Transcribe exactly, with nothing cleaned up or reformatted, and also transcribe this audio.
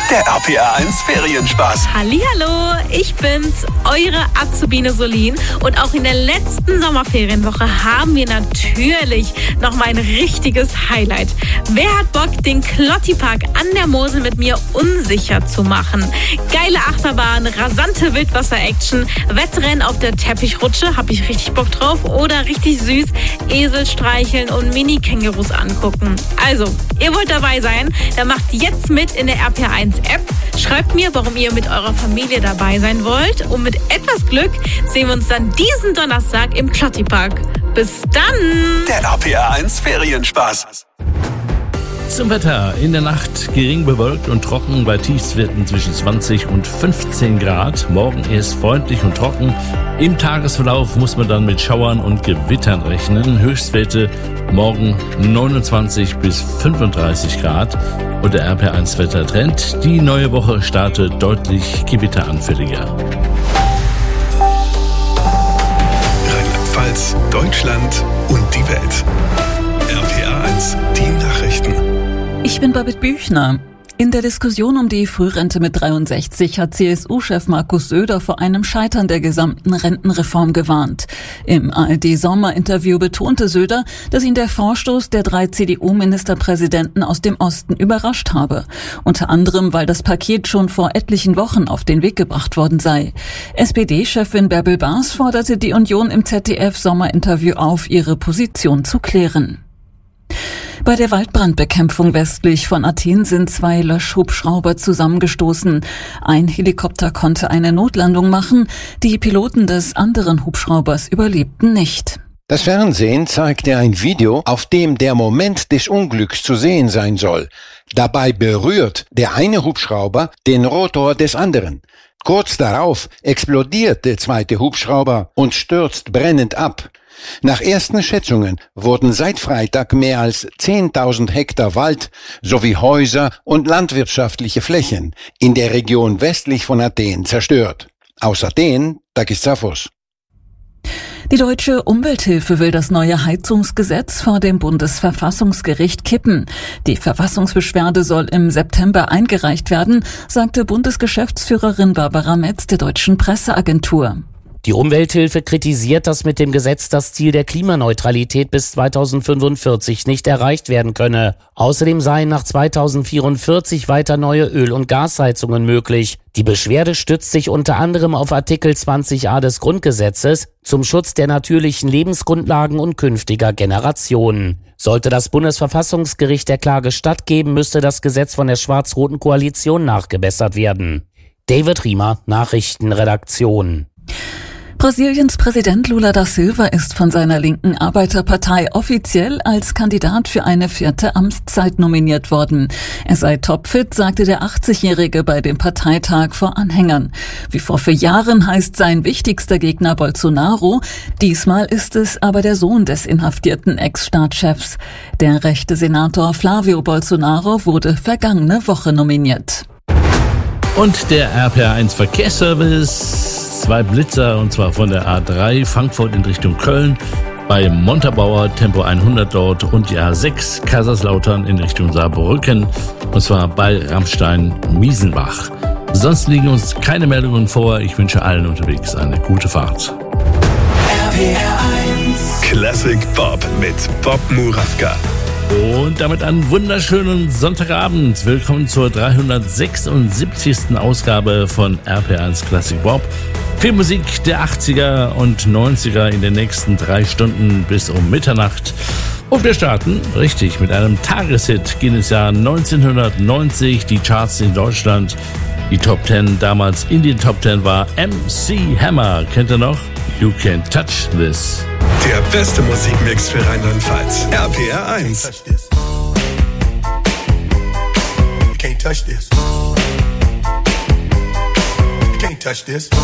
der R P R eins Ferienspaß. Hallihallo, ich bin's, eure Azubine Solin. Und auch in der letzten Sommerferienwoche haben wir natürlich noch mal ein richtiges Highlight. Wer hat Bock, den Klottipark an der Mosel mit mir unsicher zu machen? Geile Achterbahn, rasante Wildwasser-Action, Wettrennen auf der Teppichrutsche, hab ich richtig Bock drauf. Oder richtig süß, Esel streicheln und Mini-Kängurus angucken. Also, ihr wollt dabei sein, dann macht jetzt mit in der R P R eins App. Schreibt mir, warum ihr mit eurer Familie dabei sein wollt. Und mit etwas Glück sehen wir uns dann diesen Donnerstag im Klottipark. Bis dann! Der R P R eins Ferienspaß. Zum Wetter. In der Nacht gering bewölkt und trocken bei Tiefstwerten zwischen zwanzig und fünfzehn Grad. Morgen erst freundlich und trocken. Im Tagesverlauf muss man dann mit Schauern und Gewittern rechnen. Höchstwerte morgen neunundzwanzig bis fünfunddreißig Grad. Und der R P R eins Wettertrend. Die neue Woche startet deutlich gewitteranfälliger. Rheinland-Pfalz, Deutschland und die Welt. R P R eins, die Nachrichten. Ich bin Babette Büchner. In der Diskussion um die Frührente mit dreiundsechzig hat C S U-Chef Markus Söder vor einem Scheitern der gesamten Rentenreform gewarnt. Im A R D-Sommerinterview betonte Söder, dass ihn der Vorstoß der drei C D U-Ministerpräsidenten aus dem Osten überrascht habe. Unter anderem, weil das Paket schon vor etlichen Wochen auf den Weg gebracht worden sei. S P D-Chefin Bärbel Baas forderte die Union im Z D F-Sommerinterview auf, ihre Position zu klären. Bei der Waldbrandbekämpfung westlich von Athen sind zwei Löschhubschrauber zusammengestoßen. Ein Helikopter konnte eine Notlandung machen. Die Piloten des anderen Hubschraubers überlebten nicht. Das Fernsehen zeigte ein Video, auf dem der Moment des Unglücks zu sehen sein soll. Dabei berührt der eine Hubschrauber den Rotor des anderen. Kurz darauf explodiert der zweite Hubschrauber und stürzt brennend ab. Nach ersten Schätzungen wurden seit Freitag mehr als zehntausend Hektar Wald sowie Häuser und landwirtschaftliche Flächen in der Region westlich von Athen zerstört. Aus Athen, Takis Zaphos. Die Deutsche Umwelthilfe will das neue Heizungsgesetz vor dem Bundesverfassungsgericht kippen. Die Verfassungsbeschwerde soll im September eingereicht werden, sagte Bundesgeschäftsführerin Barbara Metz der Deutschen Presseagentur. Die Umwelthilfe kritisiert, dass mit dem Gesetz das Ziel der Klimaneutralität bis zweitausendfünfundvierzig nicht erreicht werden könne. Außerdem seien nach zweitausendvierundvierzig weiter neue Öl- und Gasheizungen möglich. Die Beschwerde stützt sich unter anderem auf Artikel zwanzig a des Grundgesetzes zum Schutz der natürlichen Lebensgrundlagen und künftiger Generationen. Sollte das Bundesverfassungsgericht der Klage stattgeben, müsste das Gesetz von der schwarz-roten Koalition nachgebessert werden. David Riemer, Nachrichtenredaktion. Brasiliens Präsident Lula da Silva ist von seiner linken Arbeiterpartei offiziell als Kandidat für eine vierte Amtszeit nominiert worden. Er sei topfit, sagte der achtzigjährige bei dem Parteitag vor Anhängern. Wie vor vier Jahren heißt sein wichtigster Gegner Bolsonaro. Diesmal ist es aber der Sohn des inhaftierten Ex-Staatschefs. Der rechte Senator Flavio Bolsonaro wurde vergangene Woche nominiert. Und der R P R eins Verkehrsservice. Zwei Blitzer, und zwar von der A drei Frankfurt in Richtung Köln, bei Montabaur Tempo hundert dort, und die A sechs Kaiserslautern in Richtung Saarbrücken, und zwar bei Ramstein-Miesenbach. Sonst liegen uns keine Meldungen vor. Ich wünsche allen unterwegs eine gute Fahrt. R P R eins Classic Bob mit Bob Murawka. Und damit einen wunderschönen Sonntagabend. Willkommen zur dreihundertsechsundsiebzigsten Ausgabe von R P R eins Classic Bob. Viel Musik der achtziger und neunziger in den nächsten drei Stunden bis um Mitternacht. Und wir starten, richtig, mit einem Tageshit ging es Jahr neunzehnhundertneunzig, die Charts in Deutschland. Die Top Ten damals in den Top Ten war M C Hammer. Kennt ihr noch? You Can't Touch This. Der beste Musikmix für Rheinland-Pfalz. R P R eins. You can't touch this. You can't touch this.